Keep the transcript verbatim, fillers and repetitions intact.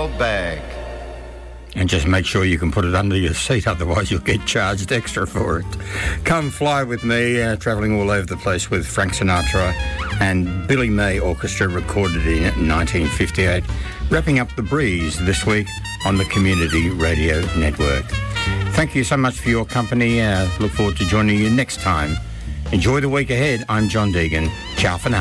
old bag. And just make sure you can put it under your seat, otherwise you'll get charged extra for it. Come Fly With Me, uh, travelling all over the place with Frank Sinatra and Billy May Orchestra, recorded in nineteen fifty-eight. Wrapping up The Breeze this week on the Community Radio Network. Thank you so much for your company. Uh, look forward to joining you next time. Enjoy the week ahead. I'm John Deegan. Ciao for now.